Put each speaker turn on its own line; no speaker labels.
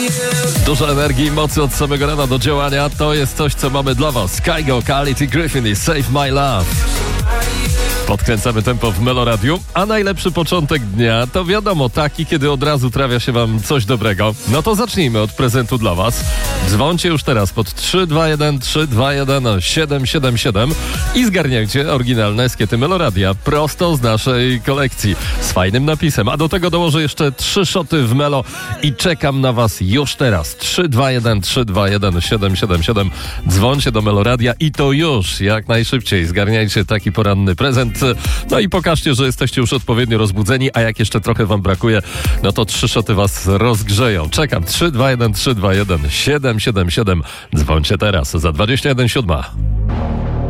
Dużo energii i mocy od samego rana do działania. To jest coś, co mamy dla was. Kygo, Quality Griffin i Save My Love. Podkręcamy tempo w Meloradiu, a najlepszy początek dnia to wiadomo taki, kiedy od razu trafia się wam coś dobrego. No to zacznijmy od prezentu dla was. Dzwońcie już teraz pod 321 321 777 i zgarniajcie oryginalne eskiety Meloradia prosto z naszej kolekcji z fajnym napisem. A do tego dołożę jeszcze 3 szoty w Melo i czekam na was już teraz. 321 321 777. Dzwońcie do Meloradia i to już jak najszybciej zgarniajcie taki poranny prezent. No i pokażcie, że jesteście już odpowiednio rozbudzeni, a jak jeszcze trochę wam brakuje, no to 3 szoty was rozgrzeją. Czekam. 321 321 777. Dzwońcie teraz za 21:07.